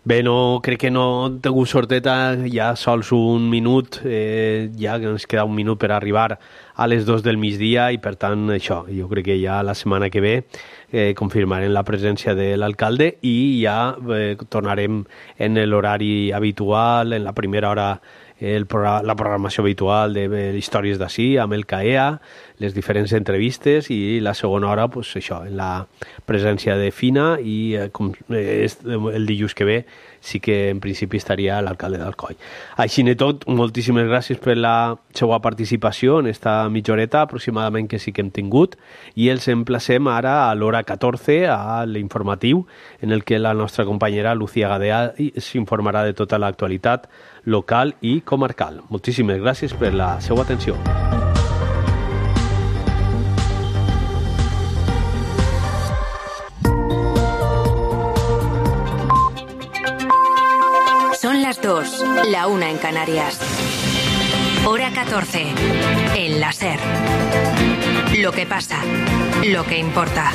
Bé, no, crec que no he tingut sorteta, ja sols un minut, ja que ens queda un minut per arribar a les 2 del migdia i per tant això, jo crec que ja la setmana que ve confirmarem la presència de l'alcalde i ja tornarem en l'horari habitual, en la primera hora la programació habitual de històries d'ací amb el CAEA, les diferents entrevistes i la segona hora, pues, això, en la presència de Fina i el dilluns que ve sí que en principi estaria l'alcalde d'Alcoi. Així i tot, moltíssimes gràcies per la seva participació en esta mitja horeta aproximadament que sí que hem tingut i els emplacem ara a l'hora 14 a l'informatiu en el que la nostra companyera Lucía Gadea s'informarà de tota l'actualitat local i comarcal. Moltíssimes gràcies per la seva atenció. Son las 2, la 1 en Canarias. Hora 14, en la SER. Lo que pasa, lo que importa.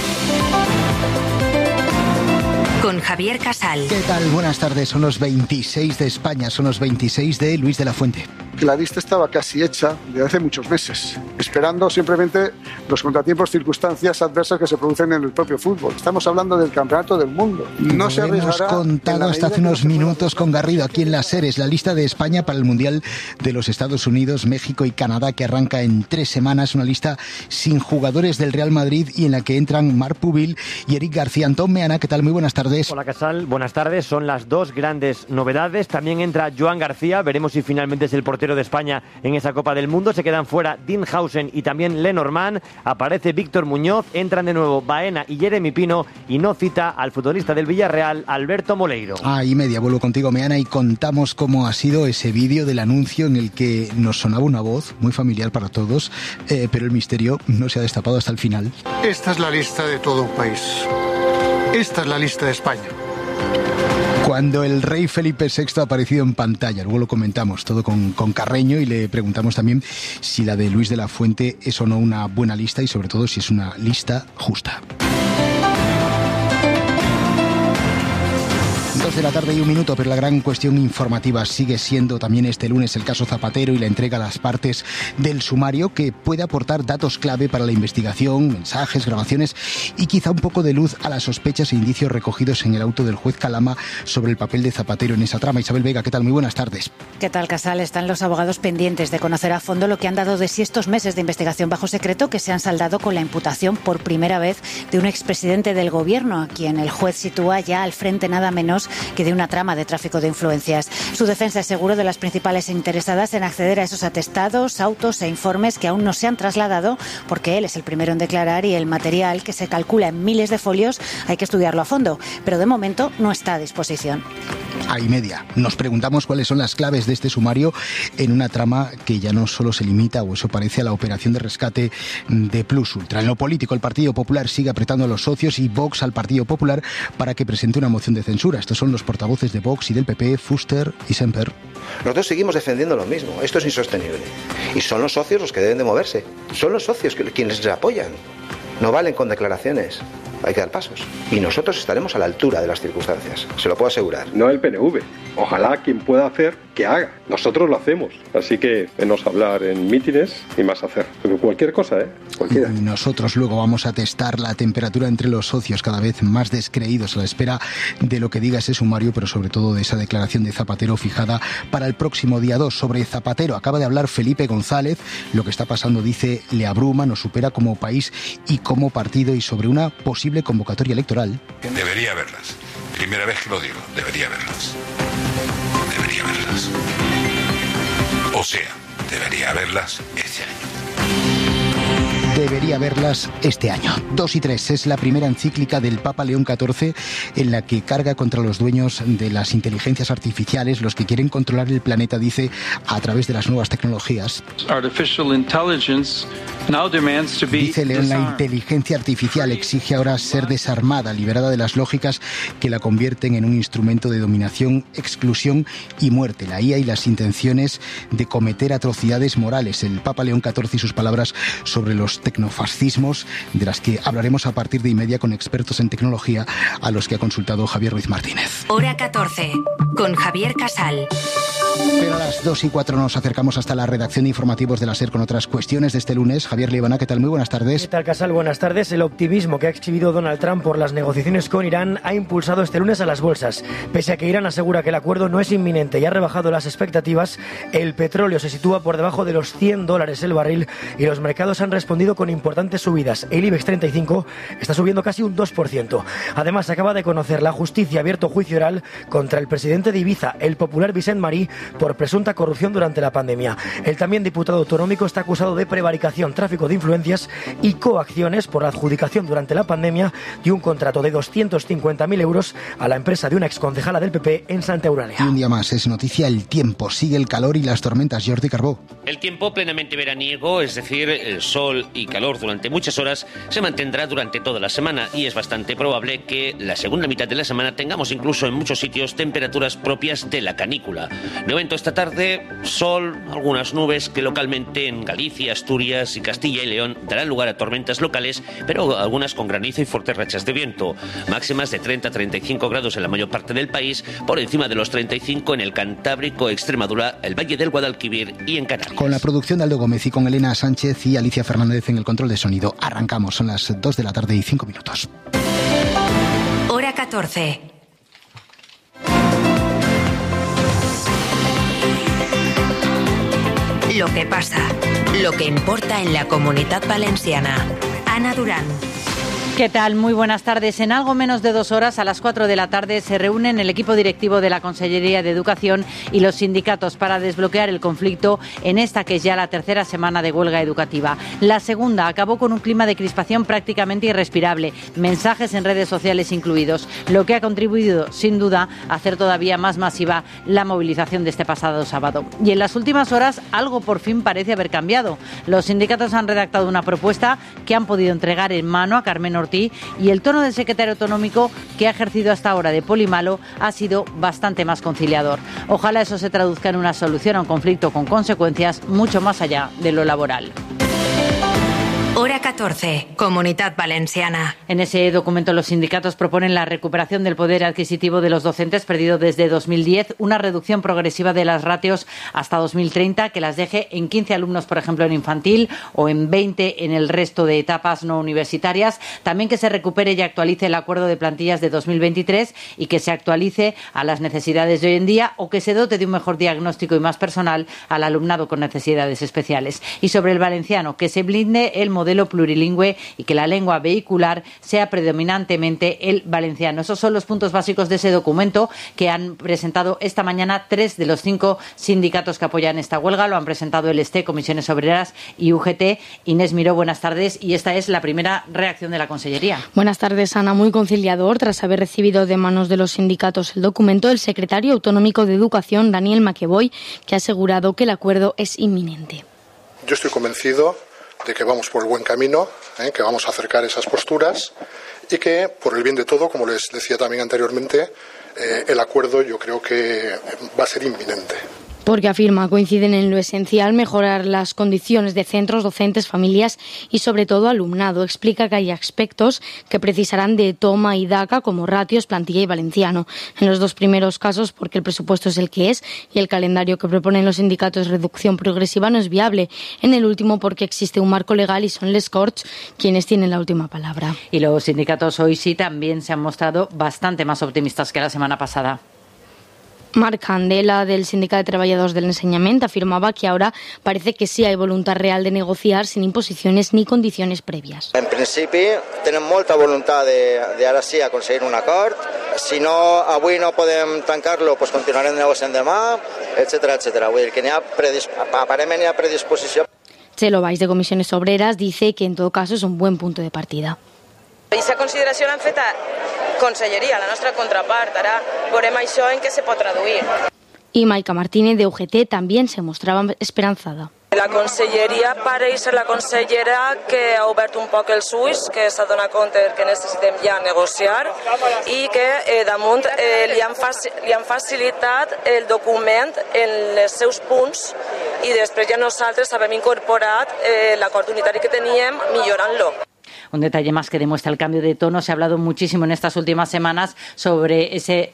Con Javier Casal. ¿Qué tal? Buenas tardes. Son los 26 de España, son los 26 de Luis de la Fuente. La lista estaba casi hecha desde hace muchos meses, esperando simplemente los contratiempos, circunstancias adversas que se producen en el propio fútbol. Estamos hablando del campeonato del mundo. No se hemos contado hasta hace unos minutos con Garrido aquí en la SER. Es la lista de España para el Mundial de los Estados Unidos, México y Canadá, que arranca en 3 semanas. Una lista sin jugadores del Real Madrid y en la que entran Marc Pubil y Eric García. Antón Meana, ¿qué tal? Muy buenas tardes. Hola Casal, buenas tardes. Son las 2 grandes novedades. También entra Joan García. Veremos si finalmente es el portero de España en esa Copa del Mundo. Se quedan fuera Dinhausen y también Lenormand. Aparece Víctor Muñoz. Entran de nuevo Baena y Jeremy Pino. Y no cita al futbolista del Villarreal, Alberto Moleiro. Y media, vuelvo contigo, Meana, y contamos cómo ha sido ese vídeo del anuncio en el que nos sonaba una voz muy familiar para todos, pero el misterio no se ha destapado hasta el final. Esta es la lista de todo un país. Esta es la lista de España. Cuando el rey Felipe VI ha aparecido en pantalla, luego lo comentamos todo con Carreño y le preguntamos también si la de Luis de la Fuente es o no una buena lista y sobre todo si es una lista justa. 2 de la tarde y 1 minuto, pero la gran cuestión informativa sigue siendo también este lunes el caso Zapatero y la entrega a las partes del sumario que puede aportar datos clave para la investigación, mensajes, grabaciones y quizá un poco de luz a las sospechas e indicios recogidos en el auto del juez Calama sobre el papel de Zapatero en esa trama. Isabel Vega, ¿qué tal? Muy buenas tardes. ¿Qué tal, Casal? Están los abogados pendientes de conocer a fondo lo que han dado de sí estos meses de investigación bajo secreto que se han saldado con la imputación por primera vez de un expresidente del gobierno, a quien el juez sitúa ya al frente nada menos que de una trama de tráfico de influencias. Su defensa es seguro de las principales interesadas en acceder a esos atestados, autos e informes que aún no se han trasladado porque él es el primero en declarar y el material, que se calcula en miles de folios, hay que estudiarlo a fondo, pero de momento no está a disposición. Y media. Nos preguntamos cuáles son las claves de este sumario en una trama que ya no solo se limita, o eso parece, a la operación de rescate de Plus Ultra. En lo político, el Partido Popular sigue apretando a los socios y Vox al Partido Popular para que presente una moción de censura. Estos son los portavoces de Vox y del PP, Fuster y Semper. Nosotros seguimos defendiendo lo mismo. Esto es insostenible. Y son los socios los que deben de moverse. Son los socios quienes les apoyan. No valen con declaraciones. Hay que dar pasos. Y nosotros estaremos a la altura de las circunstancias. Se lo puedo asegurar. No el PNV. Ojalá quien pueda hacer, que haga. Nosotros lo hacemos. Así que menos hablar en mítines y más hacer. Pero cualquier cosa, Cualquiera. Nosotros luego vamos a testar la temperatura entre los socios, cada vez más descreídos a la espera de lo que diga ese sumario, pero sobre todo de esa declaración de Zapatero fijada para el próximo día 2. Sobre Zapatero acaba de hablar Felipe González. Lo que está pasando, dice, le abruma, nos supera como país y como partido, y sobre una posible convocatoria electoral. Debería haberlas. Primera vez que lo digo, debería haberlas. Debería haberlas. O sea, debería haberlas este año. Debería verlas este año. 2 y 3 es la primera encíclica del Papa León XIV en la que carga contra los dueños de las inteligencias artificiales, los que quieren controlar el planeta, dice, a través de las nuevas tecnologías. Dice León, la inteligencia artificial exige ahora ser desarmada, liberada de las lógicas que la convierten en un instrumento de dominación, exclusión y muerte. La IA y las intenciones de cometer atrocidades morales. El Papa León XIV y sus palabras sobre los tecnofascismos, de las que hablaremos a partir de inmedia con expertos en tecnología a los que ha consultado Javier Ruiz Martínez. Hora 14, con Javier Casal. Pero a las 2:04 nos acercamos hasta la redacción de informativos de la SER con otras cuestiones de este lunes. Javier Líbana, ¿qué tal? Muy buenas tardes. ¿Qué tal, Casal? Buenas tardes. El optimismo que ha exhibido Donald Trump por las negociaciones con Irán ha impulsado este lunes a las bolsas. Pese a que Irán asegura que el acuerdo no es inminente y ha rebajado las expectativas, el petróleo se sitúa por debajo de los $100 el barril y los mercados han respondido con importantes subidas. El IBEX 35 está subiendo casi un 2%. Además, acaba de conocer la justicia abierto juicio oral contra el presidente de Ibiza, el popular Vicent Marí, por presunta corrupción durante la pandemia. El también diputado autonómico está acusado de prevaricación, tráfico de influencias y coacciones por la adjudicación durante la pandemia de un contrato de 250.000 euros a la empresa de una exconcejala del PP en Santa Eulalia. Y un día más es noticia el tiempo. Sigue el calor y las tormentas. Jordi Carbó. El tiempo plenamente veraniego, es decir, el sol y calor durante muchas horas, se mantendrá durante toda la semana y es bastante probable que la segunda mitad de la semana tengamos incluso en muchos sitios temperaturas propias de la canícula. De momento esta tarde, sol, algunas nubes que localmente en Galicia, Asturias y Castilla y León darán lugar a tormentas locales, pero algunas con granizo y fuertes rachas de viento. Máximas de 30 a 35 grados en la mayor parte del país, por encima de los 35 en el Cantábrico, Extremadura, el Valle del Guadalquivir y en Canarias. Con la producción de Aldo Gómez y con Elena Sánchez y Alicia Fernández en el control de sonido. Arrancamos, son las 2 de la tarde y 5 minutos. Hora 14. Lo que pasa, lo que importa en la Comunitat Valenciana. Ana Durán. ¿Qué tal? Muy buenas tardes. En algo menos de 2 horas, a las 4 de la tarde, se reúnen el equipo directivo de la Consellería de Educación y los sindicatos para desbloquear el conflicto en esta que es ya la tercera semana de huelga educativa. La segunda acabó con un clima de crispación prácticamente irrespirable, mensajes en redes sociales incluidos, lo que ha contribuido, sin duda, a hacer todavía más masiva la movilización de este pasado sábado. Y en las últimas horas, algo por fin parece haber cambiado. Los sindicatos han redactado una propuesta que han podido entregar en mano a Carmen Ortiz y el tono del secretario autonómico, que ha ejercido hasta ahora de poli malo, ha sido bastante más conciliador. Ojalá eso se traduzca en una solución a un conflicto con consecuencias mucho más allá de lo laboral. Hora 14, Comunitat Valenciana. En ese documento los sindicatos proponen la recuperación del poder adquisitivo de los docentes perdido desde 2010, una reducción progresiva de las ratios hasta 2030 que las deje en 15 alumnos, por ejemplo, en infantil o en 20 en el resto de etapas no universitarias. También que se recupere y actualice el acuerdo de plantillas de 2023 y que se actualice a las necesidades de hoy en día o que se dote de un mejor diagnóstico y más personal al alumnado con necesidades especiales. Y sobre el valenciano, que se blinde el modelo plurilingüe y que la lengua vehicular sea predominantemente el valenciano. Esos son los puntos básicos de ese documento que han presentado esta mañana 3 de los 5 sindicatos que apoyan esta huelga. Lo han presentado el STE, Comisiones Obreras y UGT. Inés Miró, buenas tardes. Y esta es la primera reacción de la Consellería. Buenas tardes, Ana. Muy conciliador. Tras haber recibido de manos de los sindicatos el documento, el secretario autonómico de Educación, Daniel Maqueboy, que ha asegurado que el acuerdo es inminente. Yo estoy convencido de que vamos por el buen camino, que vamos a acercar esas posturas y que, por el bien de todo, como les decía también anteriormente, el acuerdo yo creo que va a ser inminente. Porque afirma coinciden en lo esencial mejorar las condiciones de centros, docentes, familias y sobre todo alumnado. Explica que hay aspectos que precisarán de toma y daca como ratios, plantilla y valenciano. En los 2 primeros casos porque el presupuesto es el que es y el calendario que proponen los sindicatos de reducción progresiva no es viable. En el último porque existe un marco legal y son les Corts quienes tienen la última palabra. Y los sindicatos hoy sí también se han mostrado bastante más optimistas que la semana pasada. Marc Candela, del Sindicat de Treballadors del Ensenyament, afirmaba que ahora parece que sí hay voluntad real de negociar sin imposiciones ni condiciones previas. En principi tenen molta voluntat de ara sí aconseguir un acord. Si no, avui no podem tancar-lo, pues continuarem negociant demà, etcétera, etcétera. Vull dir que aparentment hi ha predisposició. Chelo Valls, de Comisiones Obreras, dice que en todo caso es un buen punto de partida. Aquesta consideració l'han fet a Conselleria, la nostra contrapart. Ara veurem això en què se pot traduir. Y Maica Martínez, de UGT, también se mostraba esperanzada. La Conselleria pareix ser la consellera que ha obert un poc els ulls, que s'ha donat compte que necessitem ja negociar i que damunt li han facilitat el document en els seus punts i després ja nosaltres sabem incorporat l'acord unitari que teníem millorant-lo. Un detalle más que demuestra el cambio de tono. Se ha hablado muchísimo en estas últimas semanas sobre ese...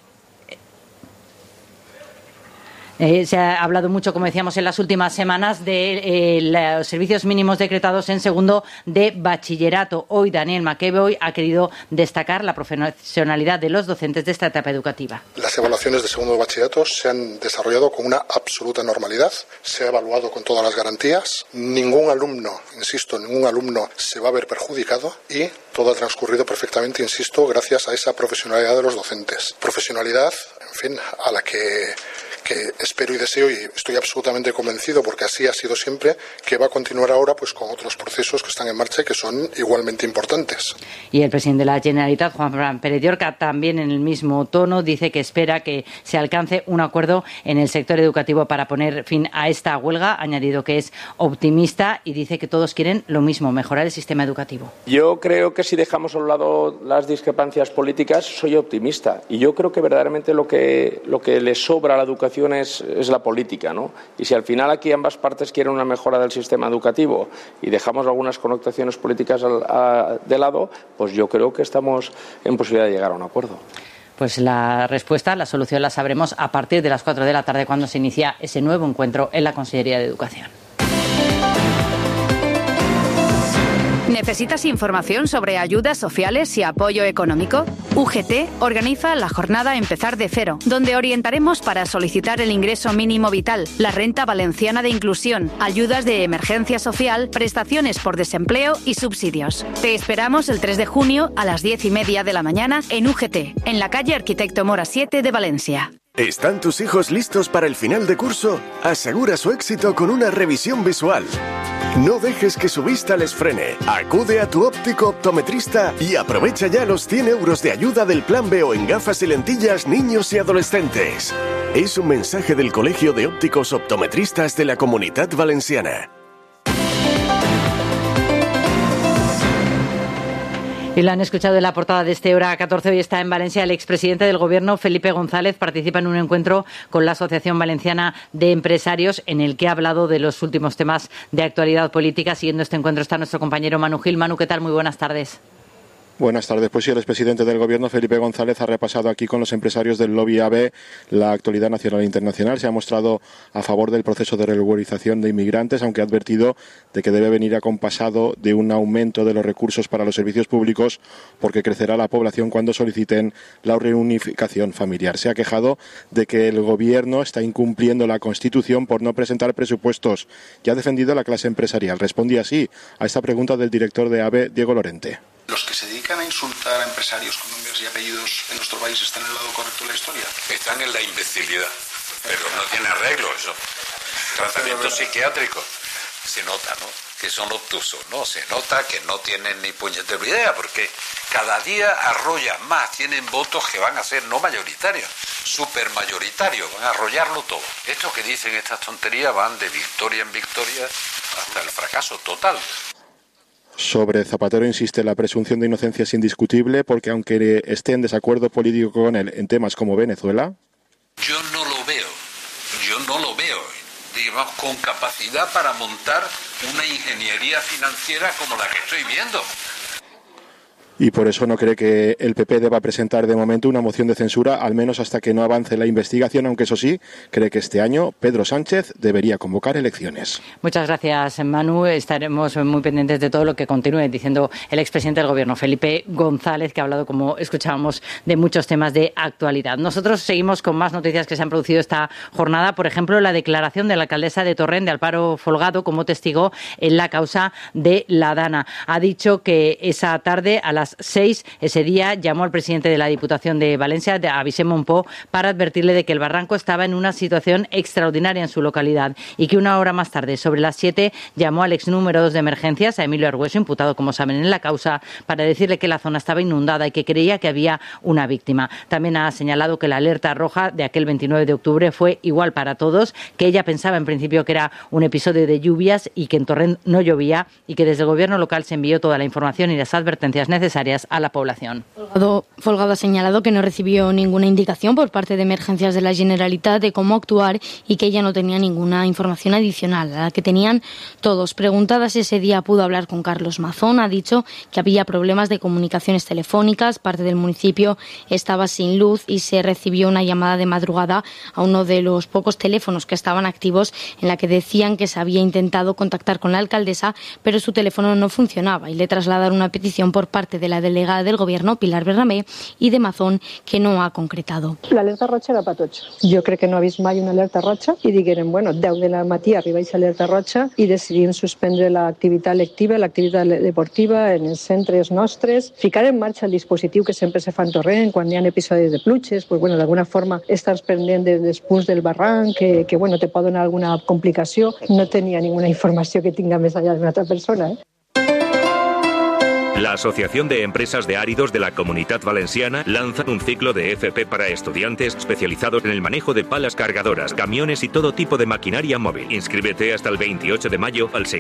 se ha hablado mucho, como decíamos, en las últimas semanas de los servicios mínimos decretados en segundo de bachillerato. Hoy Daniel McEvoy ha querido destacar la profesionalidad de los docentes de esta etapa educativa. Las evaluaciones de segundo de bachillerato se han desarrollado con una absoluta normalidad. Se ha evaluado con todas las garantías. Ningún alumno, insisto, se va a ver perjudicado y todo ha transcurrido perfectamente, insisto, gracias a esa profesionalidad de los docentes. Profesionalidad, en fin, a la que espero y deseo, y estoy absolutamente convencido, porque así ha sido siempre, que va a continuar ahora pues con otros procesos que están en marcha y que son igualmente importantes. Y el presidente de la Generalitat, Juan Pérez Llorca, también en el mismo tono, dice que espera que se alcance un acuerdo en el sector educativo para poner fin a esta huelga. Ha añadido que es optimista y dice que todos quieren lo mismo, mejorar el sistema educativo. Yo creo que si dejamos a un lado las discrepancias políticas, soy optimista. Y yo creo que verdaderamente lo que le sobra a la educación es la política, ¿no? Y si al final aquí ambas partes quieren una mejora del sistema educativo y dejamos algunas connotaciones políticas de lado, pues yo creo que estamos en posibilidad de llegar a un acuerdo. Pues la respuesta, la solución la sabremos a partir de las 4 de la tarde, cuando se inicia ese nuevo encuentro en la Consellería de Educación. ¿Necesitas información sobre ayudas sociales y apoyo económico? UGT organiza la jornada Empezar de Cero, donde orientaremos para solicitar el ingreso mínimo vital, la renta valenciana de inclusión, ayudas de emergencia social, prestaciones por desempleo y subsidios. Te esperamos el 3 de junio a las 10:30 de la mañana en UGT, en la calle Arquitecto Mora 7 de Valencia. ¿Están tus hijos listos para el final de curso? Asegura su éxito con una revisión visual. No dejes que su vista les frene. Acude a tu óptico optometrista y aprovecha ya los 100 euros de ayuda del Plan Veo en gafas y lentillas niños y adolescentes. Es un mensaje del Colegio de Ópticos Optometristas de la Comunitat Valenciana. Y lo han escuchado en la portada de este Hora 14. Hoy está en Valencia el expresidente del Gobierno, Felipe González. Participa en un encuentro con la Asociación Valenciana de Empresarios, en el que ha hablado de los últimos temas de actualidad política. Siguiendo este encuentro está nuestro compañero Manu Gil. Manu, ¿qué tal? Muy buenas tardes. Buenas tardes. Pues sí, el expresidente del Gobierno, Felipe González, ha repasado aquí con los empresarios del lobby AVE la actualidad nacional e internacional. Se ha mostrado a favor del proceso de regularización de inmigrantes, aunque ha advertido de que debe venir acompasado de un aumento de los recursos para los servicios públicos, porque crecerá la población cuando soliciten la reunificación familiar. Se ha quejado de que el Gobierno está incumpliendo la Constitución por no presentar presupuestos y ha defendido a la clase empresarial. Respondía así a esta pregunta del director de AVE, Diego Lorente. ¿Los que se dedican a insultar a empresarios con nombres y apellidos en nuestro país están en el lado correcto de la historia? Están en la imbecilidad, pero no tiene arreglo eso. Tratamiento psiquiátrico. Se nota, ¿no?, que son obtusos, ¿no? Se nota que no tienen ni puñetera idea, porque cada día arrollan más, tienen votos que van a ser no mayoritarios, supermayoritarios, van a arrollarlo todo. Estos que dicen estas tonterías van de victoria en victoria hasta el fracaso total. Sobre Zapatero insiste, la presunción de inocencia es indiscutible, porque aunque esté en desacuerdo político con él en temas como Venezuela... Yo no lo veo, digamos, con capacidad para montar una ingeniería financiera como la que estoy viendo. Y por eso no cree que el PP deba presentar de momento una moción de censura, al menos hasta que no avance la investigación, aunque eso sí, cree que este año Pedro Sánchez debería convocar elecciones. Muchas gracias, Manu. Estaremos muy pendientes de todo lo que continúe diciendo el expresidente del Gobierno, Felipe González, que ha hablado, como escuchábamos, de muchos temas de actualidad. Nosotros seguimos con más noticias que se han producido esta jornada. Por ejemplo, la declaración de la alcaldesa de Torrent, de Alparo Folgado, como testigo en la causa de la Dana. Ha dicho que esa tarde, a las 6, ese día, llamó al presidente de la Diputación de Valencia, a Vicent Monpó, para advertirle de que el barranco estaba en una situación extraordinaria en su localidad, y que una hora más tarde, sobre las 7, llamó al ex número 2 de emergencias, a Emilio Argueso, imputado, como saben, en la causa, para decirle que la zona estaba inundada y que creía que había una víctima. También ha señalado que la alerta roja de aquel 29 de octubre fue igual para todos, que ella pensaba en principio que era un episodio de lluvias y que en Torrent no llovía, y que desde el Gobierno local se envió toda la información y las advertencias necesarias necesarias a la población. Folgado ha señalado que no recibió ninguna indicación por parte de Emergencias de la Generalitat de cómo actuar y que ella no tenía ninguna información adicional a la que tenían todos. Preguntadas ese día pudo hablar con Carlos Mazón, ha dicho que había problemas de comunicaciones telefónicas, parte del municipio estaba sin luz y se recibió una llamada de madrugada a uno de los pocos teléfonos que estaban activos en la que decían que se había intentado contactar con la alcaldesa, pero su teléfono no funcionaba y le trasladaron una petición por parte de la delegada del Gobierno, Pilar Bernabé, y de Mazón, que no ha concretado. L'alerta roja era per tots. Jo crec que no ha vist mai una alerta roja i digueren, 10 del matí arribeix alerta roja i decidim suspendre l'activitat lectiva, l'activitat deportiva en els centres nostres, ficar en marxa el dispositiu que sempre se fa en Torrent quan hi ha episodis de pluges, d'alguna forma estàs pendent dels punts del barranc que te pot donar alguna complicació. No tenia ninguna informació que tinga més allà d'una altra persona. La Asociación de Empresas de Áridos de la Comunitat Valenciana lanza un ciclo de FP para estudiantes especializados en el manejo de palas cargadoras, camiones y todo tipo de maquinaria móvil. Inscríbete hasta el 28 de mayo al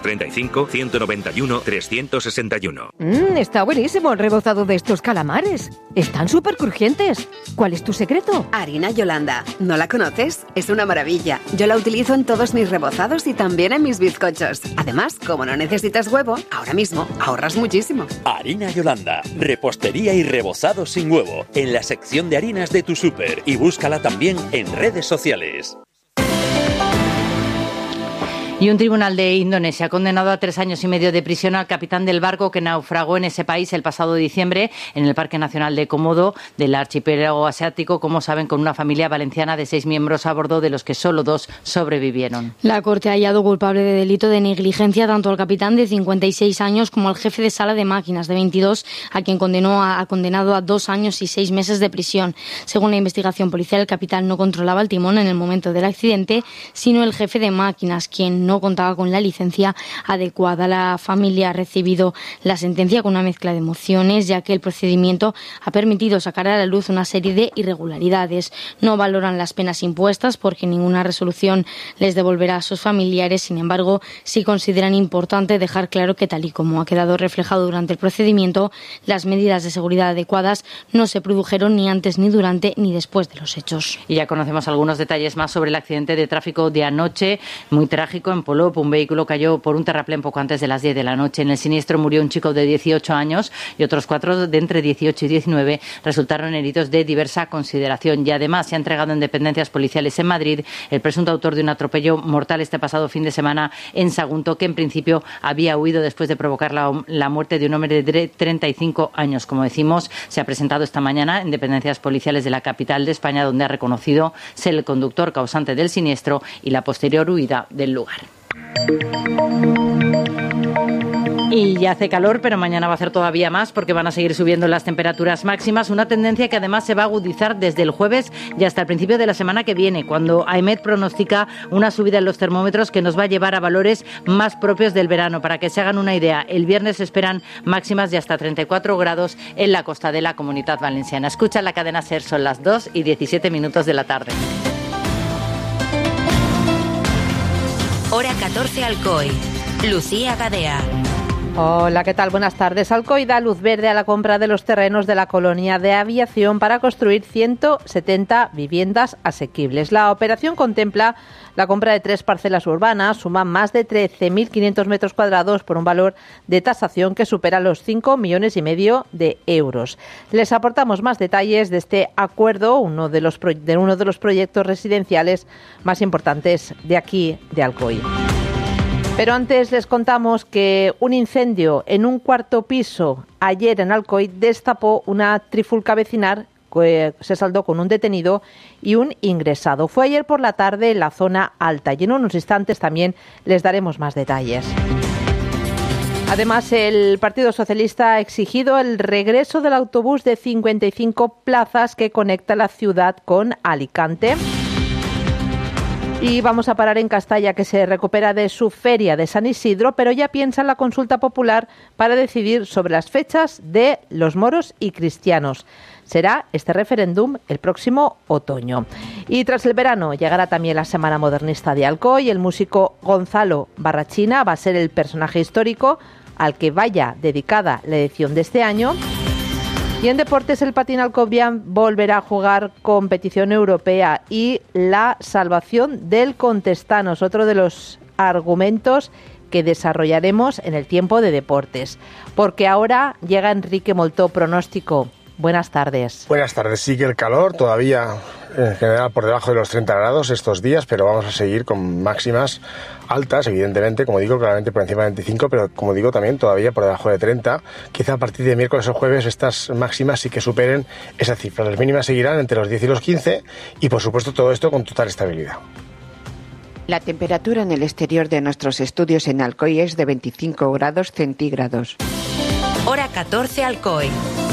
635-191-361. Está buenísimo el rebozado de estos calamares. Están súper crujientes. ¿Cuál es tu secreto? Harina Yolanda. ¿No la conoces? Es una maravilla. Yo la utilizo en todos mis rebozados y también en mis bizcochos. Además, como no necesitas huevo, ahora mismo ahorras muchísimo. Harina Yolanda, repostería y rebozado sin huevo, en la sección de harinas de tu súper y búscala también en redes sociales. Y un tribunal de Indonesia ha condenado a 3 años y medio de prisión al capitán del barco que naufragó en ese país el pasado diciembre en el Parque Nacional de Komodo del archipiélago asiático, como saben, con una familia valenciana de 6 miembros a bordo, de los que solo 2 sobrevivieron. La Corte ha hallado culpable de delito de negligencia tanto al capitán de 56 años como al jefe de sala de máquinas de 22, a quien ha condenado a 2 años y 6 meses de prisión. Según la investigación policial, el capitán no controlaba el timón en el momento del accidente, sino el jefe de máquinas, quien no contaba con la licencia adecuada. La familia ha recibido la sentencia con una mezcla de emociones, ya que el procedimiento ha permitido sacar a la luz una serie de irregularidades. No valoran las penas impuestas porque ninguna resolución les devolverá a sus familiares. Sin embargo, sí consideran importante dejar claro que, tal y como ha quedado reflejado durante el procedimiento, las medidas de seguridad adecuadas no se produjeron ni antes, ni durante, ni después de los hechos. Y ya conocemos algunos detalles más sobre el accidente de tráfico de anoche, muy trágico, en Polop. Un vehículo cayó por un terraplén poco antes de las 10 de la noche. En el siniestro murió un chico de 18 años y otros 4 de entre 18 y 19 resultaron heridos de diversa consideración. Y además se ha entregado en dependencias policiales en Madrid el presunto autor de un atropello mortal este pasado fin de semana en Sagunto, que en principio había huido después de provocar la muerte de un hombre de 35 años. Como decimos, se ha presentado esta mañana en dependencias policiales de la capital de España, donde ha reconocido ser el conductor causante del siniestro y la posterior huida del lugar. Y ya hace calor, pero mañana va a hacer todavía más porque van a seguir subiendo las temperaturas máximas, una tendencia que además se va a agudizar desde el jueves y hasta el principio de la semana que viene, cuando AEMET pronostica una subida en los termómetros que nos va a llevar a valores más propios del verano. Para que se hagan una idea, el viernes se esperan máximas de hasta 34 grados en la costa de la Comunidad Valenciana. Escucha la cadena SER, son las 2:17 de la tarde. Hora 14 Alcoy. Lucía Gadea. Hola, ¿qué tal? Buenas tardes. Alcoy da luz verde a la compra de los terrenos de la colonia de aviación para construir 170 viviendas asequibles. La operación contempla la compra de 3 parcelas urbanas, suman más de 13.500 metros cuadrados por un valor de tasación que supera los 5,5 millones de euros. Les aportamos más detalles de este acuerdo, uno de los proyectos residenciales más importantes de aquí, de Alcoy. Pero antes les contamos que un incendio en un 4º piso ayer en Alcoy destapó una trifulca vecinal que se saldó con un detenido y un ingresado. Fue ayer por la tarde en la zona alta y en unos instantes también les daremos más detalles. Además, el Partido Socialista ha exigido el regreso del autobús de 55 plazas que conecta la ciudad con Alicante. Y vamos a parar en Castalla, que se recupera de su feria de San Isidro, pero ya piensa en la consulta popular para decidir sobre las fechas de los moros y cristianos. Será este referéndum el próximo otoño. Y tras el verano llegará también la Semana Modernista de Alcoy. El músico Gonzalo Barrachina va a ser el personaje histórico al que vaya dedicada la edición de este año. Y en deportes, el patín Alcobian volverá a jugar competición europea y la salvación del Contestanos, otro de los argumentos que desarrollaremos en el tiempo de deportes. Porque ahora llega Enrique Moltó, pronóstico. Buenas tardes. Buenas tardes. Sigue el calor, todavía en general por debajo de los 30 grados estos días, pero vamos a seguir con máximas altas, evidentemente, como digo, claramente por encima de 25, pero como digo también todavía por debajo de 30. Quizá a partir de miércoles o jueves estas máximas sí que superen esa cifra. Las mínimas seguirán entre los 10 y los 15 y por supuesto todo esto con total estabilidad. La temperatura en el exterior de nuestros estudios en Alcoy es de 25 grados centígrados. Hora 14 Alcoy.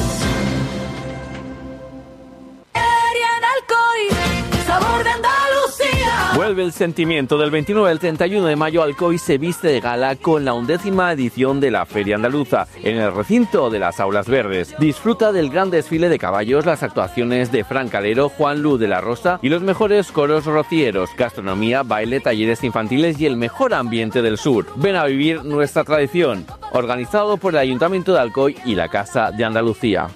Sabor de Andalucía. Vuelve el sentimiento. Del 29 al 31 de mayo, Alcoy se viste de gala con la 11ª edición de la Feria Andaluza en el recinto de las Aulas Verdes. Disfruta del gran desfile de caballos, las actuaciones de Fran Calero, Juan Lu de la Rosa y los mejores coros rocieros, gastronomía, baile, talleres infantiles y el mejor ambiente del sur. Ven a vivir nuestra tradición. Organizado por el Ayuntamiento de Alcoy y la Casa de Andalucía.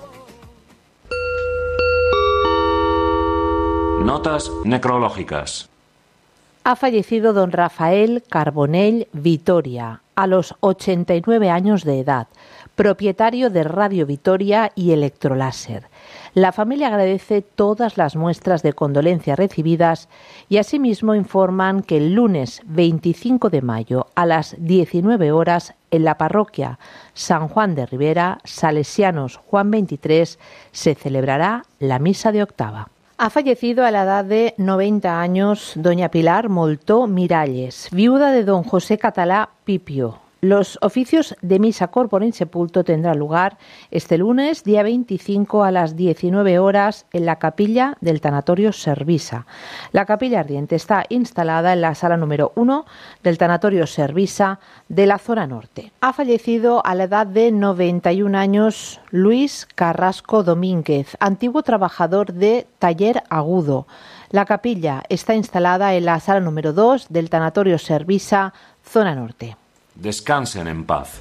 Notas necrológicas. Ha fallecido don Rafael Carbonell Vitoria, a los 89 años de edad, propietario de Radio Vitoria y Electroláser. La familia agradece todas las muestras de condolencia recibidas y asimismo informan que el lunes 25 de mayo a las 19 horas en la parroquia San Juan de Ribera, Salesianos Juan 23, se celebrará la misa de octava. Ha fallecido a la edad de 90 años doña Pilar Moltó Miralles, viuda de don José Catalá Pipio. Los oficios de misa corpore insepulto tendrán lugar este lunes, día 25, a las 19 horas en la capilla del tanatorio Servisa. La capilla ardiente está instalada en la sala número 1 del tanatorio Servisa de la zona norte. Ha fallecido a la edad de 91 años Luis Carrasco Domínguez, antiguo trabajador de Taller Agudo. La capilla está instalada en la sala número 2 del tanatorio Servisa, zona norte. Descansen en paz.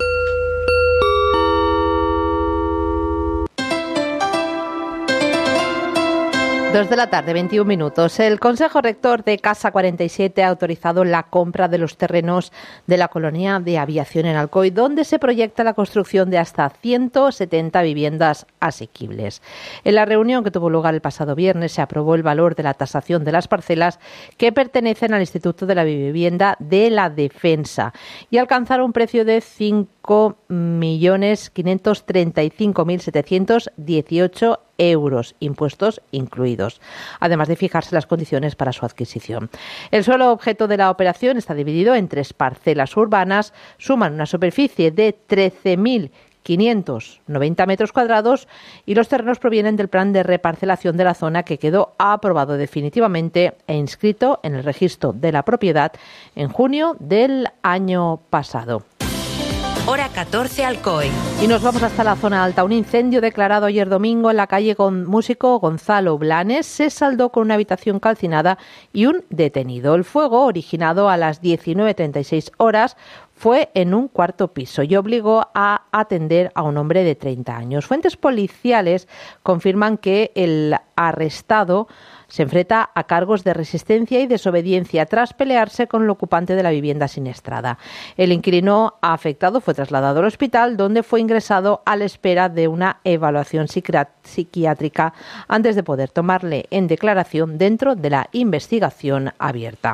2 de la tarde, 21 minutos. El Consejo Rector de Casa 47 ha autorizado la compra de los terrenos de la colonia de aviación en Alcoy, donde se proyecta la construcción de hasta 170 viviendas asequibles. En la reunión que tuvo lugar el pasado viernes se aprobó el valor de la tasación de las parcelas que pertenecen al Instituto de la Vivienda de la Defensa y alcanzaron un precio de 5.535.718 euros, impuestos incluidos, además de fijarse las condiciones para su adquisición. El suelo objeto de la operación está dividido en 3 parcelas urbanas, suman una superficie de 13.590 metros cuadrados y los terrenos provienen del plan de reparcelación de la zona que quedó aprobado definitivamente e inscrito en el registro de la propiedad en junio del año pasado. Hora 14 Alcoy. Y nos vamos hasta la zona alta. Un incendio declarado ayer domingo en la calle con músico Gonzalo Blanes se saldó con una habitación calcinada y un detenido. El fuego, originado a las 19:36 horas, fue en un cuarto piso y obligó a atender a un hombre de 30 años. Fuentes policiales confirman que el arrestado se enfrenta a cargos de resistencia y desobediencia tras pelearse con el ocupante de la vivienda siniestrada. El inquilino afectado fue trasladado al hospital, donde fue ingresado a la espera de una evaluación psiquiátrica antes de poder tomarle en declaración dentro de la investigación abierta.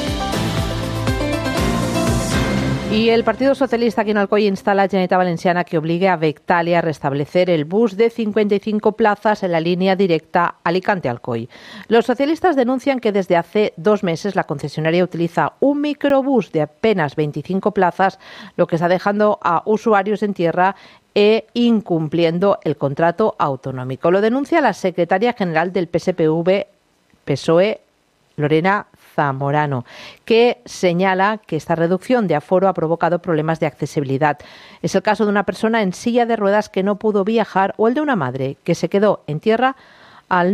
Y el Partido Socialista aquí en Alcoy insta a la Generalitat Valenciana que obligue a Vectalia a restablecer el bus de 55 plazas en la línea directa Alicante-Alcoy. Los socialistas denuncian que desde hace 2 meses la concesionaria utiliza un microbús de apenas 25 plazas, lo que está dejando a usuarios en tierra e incumpliendo el contrato autonómico. Lo denuncia la secretaria general del PSPV-PSOE, Lorena Zamorano, que señala que esta reducción de aforo ha provocado problemas de accesibilidad. Es el caso de una persona en silla de ruedas que no pudo viajar o el de una madre que se quedó en tierra al no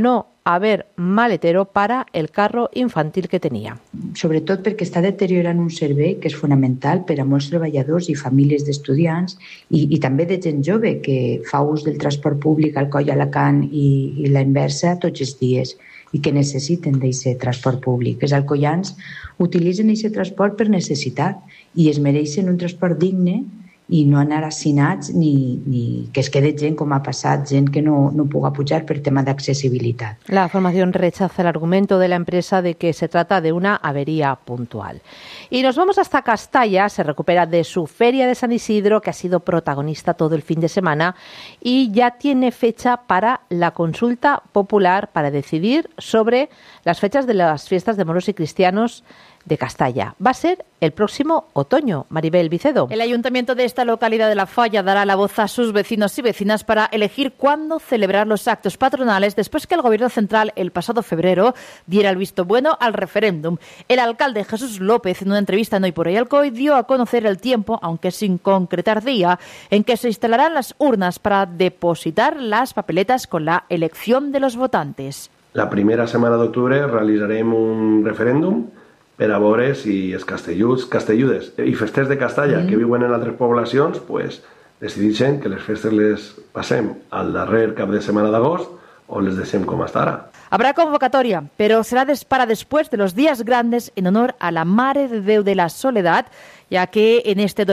haver maletero para el carro infantil que tenia. Sobretot perquè està deteriorant un servei que és fonamental per a molts treballadors i famílies d'estudiants i també de gent jove que fa ús del transport públic al Coll Alacant i la inversa tots els dies i que necessiten d'aquest transport públic. Els alcoians utilitzen aquest transport per necessitat i es mereixen un transport digne i no anar assinats ni que es quede gent, com ha passat, gent que no puga pujar per tema d'accesibilitat. La formación rechaza el argumento de la empresa de que se trata de una avería puntual. Y nos vamos hasta Castalla, se recupera de su Feria de San Isidro, que ha sido protagonista todo el fin de semana, y ya tiene fecha para la consulta popular para decidir sobre las fechas de las fiestas de moros y cristianos de Castalla. Va a ser el próximo otoño. Maribel Vicedo. El ayuntamiento de esta localidad de La Falla dará la voz a sus vecinos y vecinas para elegir cuándo celebrar los actos patronales después que el Gobierno central el pasado febrero diera el visto bueno al referéndum. El alcalde Jesús López, en una entrevista en Hoy por Hoy Alcoy, dio a conocer el tiempo, aunque sin concretar día, en que se instalarán las urnas para depositar las papeletas con la elección de los votantes. La primera setmana d'octubre realitzarem un referèndum per a veure si els castelludes i festers de Castalla que viuen en altres poblacions decideixen que les festes les passem al darrer cap de setmana d'agost o les deixem com hasta ara. Habrá convocatoria, pero será para después de los días grandes en honor a la Mare de Déu de la Soledad, ya que en este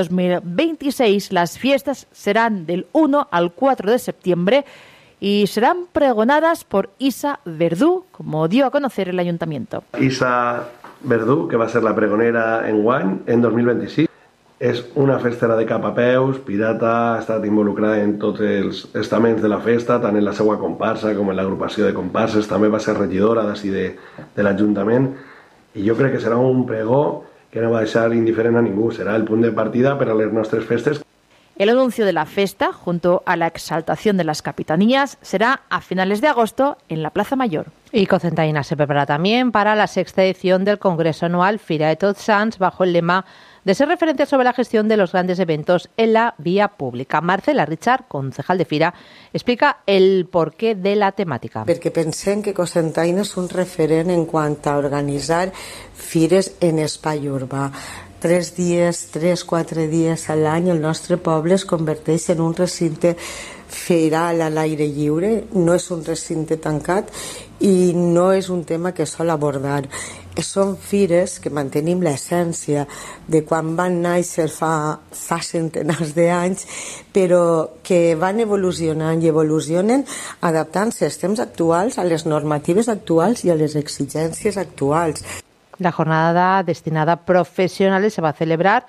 2026 las fiestas serán del 1 al 4 de septiembre y serán pregonadas por Isa Verdú, como dio a conocer el ayuntamiento. Isa Verdú, que va ser la pregonera enguany, en 2026. És una festera de cap a peus, pirata, ha estat involucrada en tots els estaments de la festa, tant en la seva comparsa com en l'agrupació de comparses, també va ser regidora d'ací de l'Ajuntament, i jo crec que serà un pregó que no va deixar indiferent a ningú, serà el punt de partida per a les nostres festes. El anuncio de la festa, junto a la exaltación de las capitanías, será a finales de agosto en la Plaza Mayor. Y Cocentaina se prepara también para la 6ª edición del Congreso Anual Fira de Tots Sants, bajo el lema de ser referencia sobre la gestión de los grandes eventos en la vía pública. Marcela Richard, concejal de Fira, explica el porqué de la temática. Perquè pensem que Cocentaina és un referent en quant a organitzar fires en espai urbà. 3 dies, 3-4 dies a l'any el nostre poble es converteix en un recinte feral a l'aire lliure, no és un recinte tancat i no és un tema que sol abordar. Són fires que mantenim l'essència de quan van néixer fa centenars d'anys, però que van evolucionant i evolucionen adaptant-se als temps actuals, a les normatives actuals i a les exigències actuals. La jornada destinada a profesionales se va a celebrar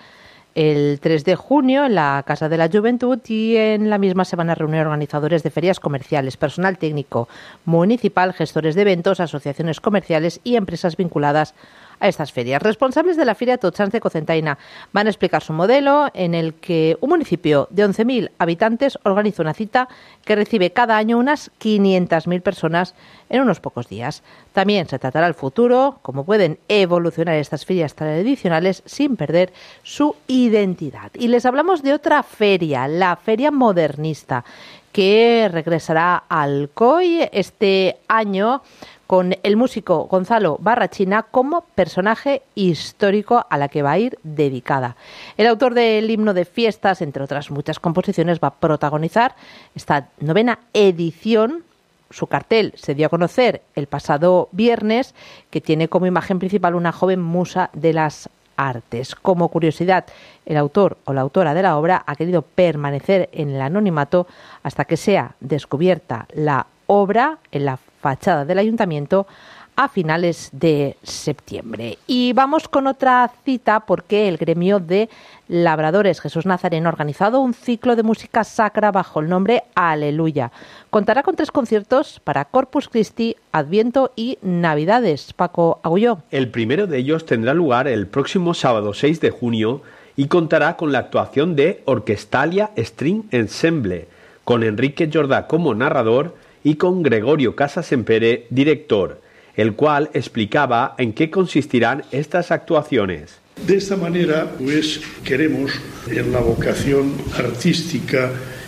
el 3 de junio en la Casa de la Juventud y en la misma se van a reunir organizadores de ferias comerciales, personal técnico municipal, gestores de eventos, asociaciones comerciales y empresas vinculadas a estas ferias. Responsables de la Feria Tots Sants de Cocentaina van a explicar su modelo en el que un municipio de 11.000 habitantes organiza una cita que recibe cada año unas 500.000 personas en unos pocos días. También se tratará el futuro, cómo pueden evolucionar estas ferias tradicionales sin perder su identidad. Y les hablamos de otra feria, la Feria Modernista, que regresará al COI este año con el músico Gonzalo Barrachina como personaje histórico a la que va a ir dedicada. El autor del himno de fiestas, entre otras muchas composiciones, va a protagonizar esta 9ª edición. Su cartel se dio a conocer el pasado viernes, que tiene como imagen principal una joven musa de las artes. Como curiosidad, el autor o la autora de la obra ha querido permanecer en el anonimato hasta que sea descubierta la obra en la fachada del ayuntamiento a finales de septiembre. Y vamos con otra cita porque el gremio de labradores Jesús Nazareno ha organizado un ciclo de música sacra bajo el nombre Aleluya. Contará con 3 conciertos para Corpus Christi, Adviento y Navidades. Paco Agulló. El primero de ellos tendrá lugar el próximo sábado 6 de junio y contará con la actuación de Orquestalia String Ensemble, con Enrique Jordá como narrador y con Gregorio Casasempere, director, el cual explicaba en qué consistirán estas actuaciones. De esta manera, pues, queremos, en la vocación artística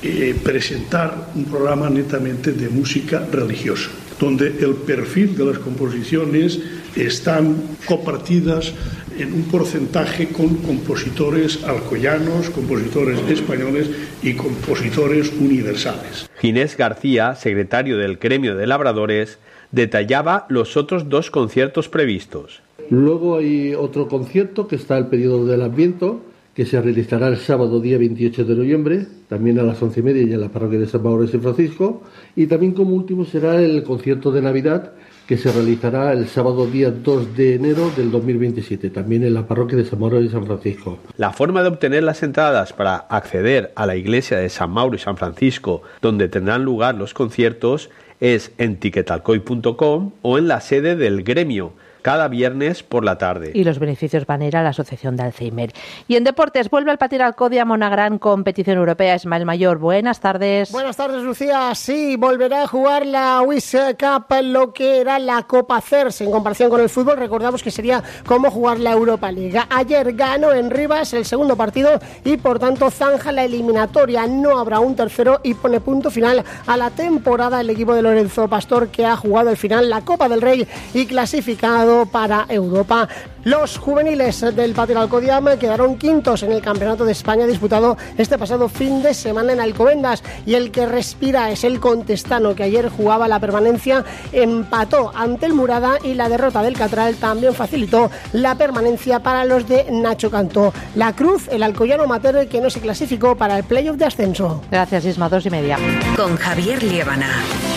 presentar un programa netamente de música religiosa, donde el perfil de las composiciones están compartidas en un porcentaje con compositores alcoyanos, compositores españoles y compositores universales. Ginés García, secretario del Gremio de Labradores, detallaba los otros 2 conciertos previstos. Luego hay otro concierto que está el periodo del Adviento, que se realizará el sábado día 28 de noviembre, también a las 11:30 y en la parroquia de San Mauro y San Francisco. Y también como último será el concierto de Navidad, que se realizará el sábado día 2 de enero del 2027, también en la parroquia de San Mauro y San Francisco. La forma de obtener las entradas para acceder a la iglesia de San Mauro y San Francisco, donde tendrán lugar los conciertos, es en ticketalcoy.com o en la sede del gremio, cada viernes por la tarde. Y los beneficios van a ir a la Asociación de Alzheimer. Y en deportes, vuelve al Patín Alcodia una gran competición europea. Ismael Mayor, buenas tardes. Buenas tardes, Lucía. Sí, volverá a jugar la Wish Cup, lo que era la Copa CERS. En comparación con el fútbol, recordamos que sería como jugar la Europa League. Ayer ganó en Rivas el segundo partido y, por tanto, zanja la eliminatoria. No habrá un tercero y pone punto final a la temporada el equipo de Lorenzo Pastor, que ha jugado al final la Copa del Rey y clasificado para Europa. Los juveniles del Patín Alcodia quedaron quintos en el Campeonato de España disputado este pasado fin de semana en Alcobendas, y el que respira es el Contestano, que ayer jugaba la permanencia, empató ante el Murada, y la derrota del Catral también facilitó la permanencia para los de Nacho Cantó. La Cruz, el alcoyano amateur, que no se clasificó para el playoff de ascenso. Gracias, Isma, 2:30. Con Javier Liébana.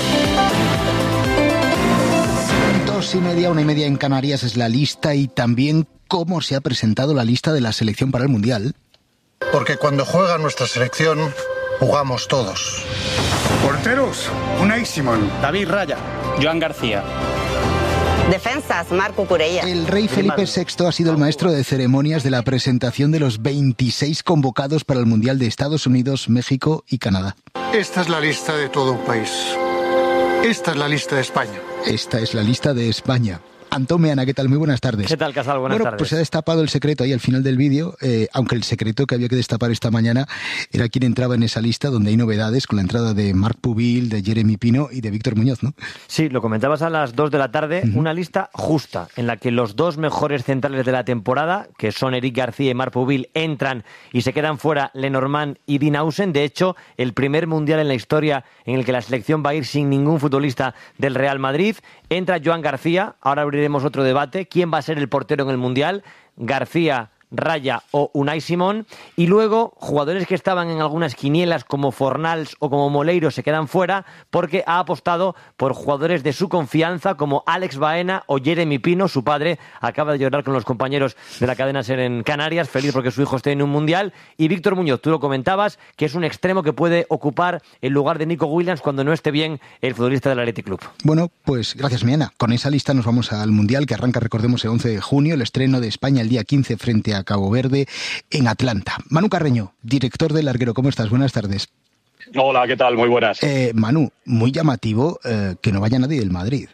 2:30, 1:30 en Canarias es la lista, y también cómo se ha presentado la lista de la selección para el Mundial. Porque cuando juega nuestra selección, jugamos todos. Porteros, Unai Simón, David Raya, Joan García. Defensas, Marco Curella. El rey Felipe VI ha sido el maestro de ceremonias de la presentación de los 26 convocados para el Mundial de Estados Unidos, México y Canadá. Esta es la lista de todo un país. Esta es la lista de España. Esta es la lista de España. Antón Meana, ¿qué tal? Muy buenas tardes. ¿Qué tal, Casal? Buenas tardes. Pues se ha destapado el secreto ahí al final del vídeo, aunque el secreto que había que destapar esta mañana era quién entraba en esa lista, donde hay novedades con la entrada de Marc Pubil, de Jeremy Pino y de Víctor Muñoz, ¿no? Sí, lo comentabas a las 2 de la tarde, una lista justa, en la que los 2 mejores centrales de la temporada, que son Eric García y Marc Pubil, entran y se quedan fuera Lenormand y Dean Howsen. De hecho, el primer mundial en la historia en el que la selección va a ir sin ningún futbolista del Real Madrid. Entra Joan García, ahora abriremos otro debate. ¿Quién va a ser el portero en el Mundial? García, Raya o Unai Simón. Y luego, jugadores que estaban en algunas quinielas como Fornals o como Moleiro se quedan fuera porque ha apostado por jugadores de su confianza como Alex Baena o Jeremy Pino. Su padre acaba de llorar con los compañeros de la cadena SER en Canarias, feliz porque su hijo esté en un Mundial. Y Víctor Muñoz, tú lo comentabas, que es un extremo que puede ocupar el lugar de Nico Williams cuando no esté bien el futbolista del Athletic Club. Bueno, pues gracias, Miana. Con esa lista nos vamos al Mundial, que arranca, recordemos, el 11 de junio, el estreno de España el día 15 frente a Cabo Verde en Atlanta. Manu Carreño, director del Larguero, ¿cómo estás? Buenas tardes. Hola, ¿qué tal? Muy buenas. Manu, muy llamativo que no vaya nadie del Madrid.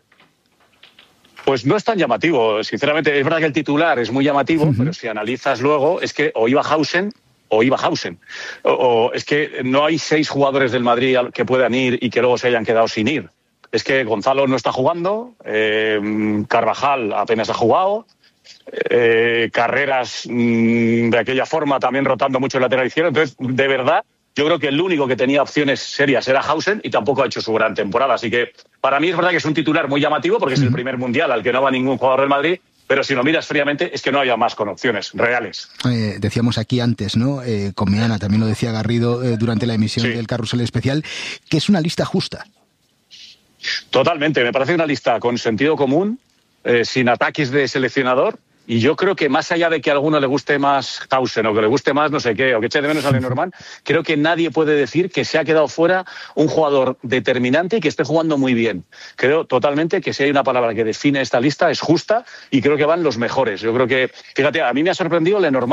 Pues no es tan llamativo, sinceramente. Es verdad que el titular es muy llamativo, pero si analizas luego, es que o iba Hausen o iba Hausen. O es que no hay 6 jugadores del Madrid que puedan ir y que luego se hayan quedado sin ir. Es que Gonzalo no está jugando, Carvajal apenas ha jugado, Carreras de aquella forma también rotando mucho el lateral izquierdo. Entonces, de verdad, yo creo que el único que tenía opciones serias era Hausen y tampoco ha hecho su gran temporada. Así que para mí es verdad que es un titular muy llamativo porque es el primer mundial al que no va ningún jugador del Madrid, pero si lo miras fríamente es que no haya más con opciones reales. Decíamos aquí antes, ¿no? Con Miana también lo decía Garrido durante la emisión del Carrusel Especial, que es una lista justa. Totalmente, me parece una lista con sentido común, sin ataques de seleccionador, y yo creo que más allá de que a alguno le guste más Hausen o que le guste más no sé qué, o que eche de menos a Lenormand, creo que nadie puede decir que se ha quedado fuera un jugador determinante y que esté jugando muy bien. Creo totalmente que si hay una palabra que define esta lista es justa, y creo que van los mejores. Yo creo que, fíjate, a mí me ha sorprendido Lenormand.